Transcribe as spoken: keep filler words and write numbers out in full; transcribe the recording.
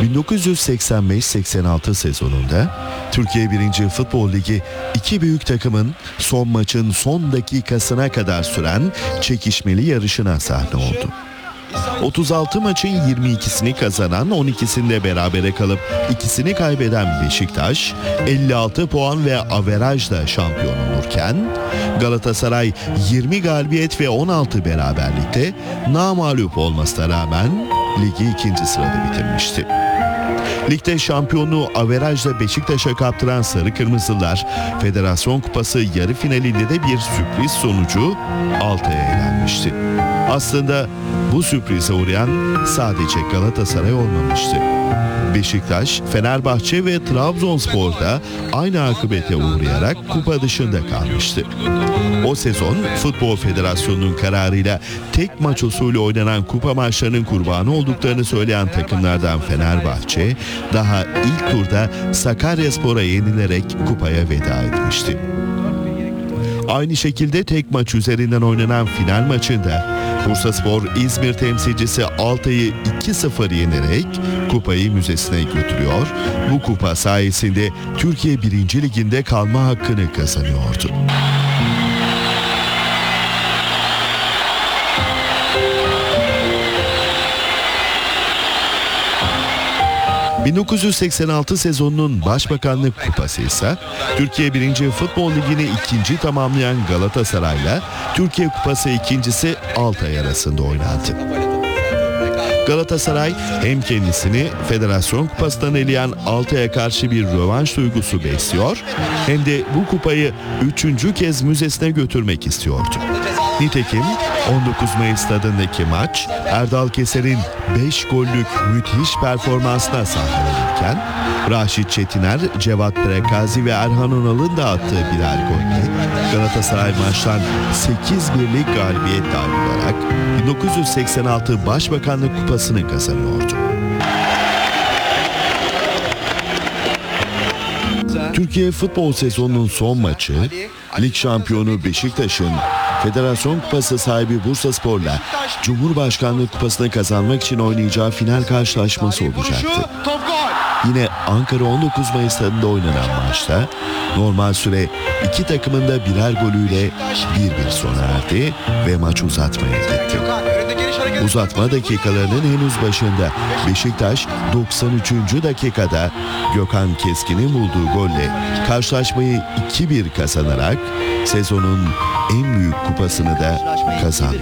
bin dokuz yüz seksen beş seksen altı sezonunda Türkiye birinci Futbol Ligi iki büyük takımın son maçın son dakikasına kadar süren çekişmeli yarışına sahne oldu. otuz altı maçın yirmi ikisini kazanan, on ikisinde berabere kalıp ikisini kaybeden Beşiktaş elli altı puan ve averajla şampiyon olurken Galatasaray yirmi galibiyet ve on altı beraberlikte namağlup olmasına rağmen ligi ikinci sırada bitirmişti. Ligde şampiyonluğu averajla Beşiktaş'a kaptıran Sarı Kırmızılar, Federasyon Kupası yarı finalinde de bir sürpriz sonucu Altay'a elenmişti. Aslında bu sürprize uğrayan sadece Galatasaray olmamıştı. Beşiktaş, Fenerbahçe ve Trabzonspor'da aynı akıbete uğrayarak kupa dışında kalmıştı. O sezon Futbol Federasyonu'nun kararıyla tek maç usulü oynanan kupa maçlarının kurbanı olduklarını söyleyen takımlardan Fenerbahçe, daha ilk turda Sakaryaspor'a yenilerek kupaya veda etmişti. Aynı şekilde tek maç üzerinden oynanan final maçında Bursaspor İzmir temsilcisi Altay'ı iki sıfır yenerek kupayı müzesine götürüyor. Bu kupa sayesinde Türkiye birinci Ligi'nde kalma hakkını kazanıyordu. bin dokuz yüz seksen altı sezonunun Başbakanlık Kupası ise Türkiye birinci Futbol Ligi'ni ikinci tamamlayan Galatasaray'la Türkiye Kupası ikincisi Altay arasında oynandı. Galatasaray hem kendisini Federasyon Kupası'ndan eleyen Altay'a karşı bir rövanş duygusu besliyor, hem de bu kupayı üçüncü kez müzesine götürmek istiyordu. Nitekim on dokuz Mayıs stadındaki maç Erdal Keser'in beş gollük müthiş performansına sahne olurken Raşit Çetiner, Cevat Prekazi ve Erhan Önal'ın da attığı birer golle Galatasaray maçtan sekiz birlik galibiyetle ayrılarak bin dokuz yüz seksen altı Başbakanlık Kupası'nı kazanıyordu. Türkiye futbol sezonunun son maçı, lig şampiyonu Beşiktaş'ın Federasyon Kupası sahibi Bursaspor'la Cumhurbaşkanlığı Kupası'nı kazanmak için oynayacağı final karşılaşması olacaktı. Yine Ankara on dokuz Mayıs stadında oynanan maçta normal süre iki takımın da birer golüyle bir bir sona erdi ve maç uzatmaya gitti. Uzatma dakikalarının henüz başında Beşiktaş doksan üçüncü dakikada Gökhan Keskin'in bulduğu golle karşılaşmayı iki bir kazanarak sezonun en büyük kupasını da kazandı.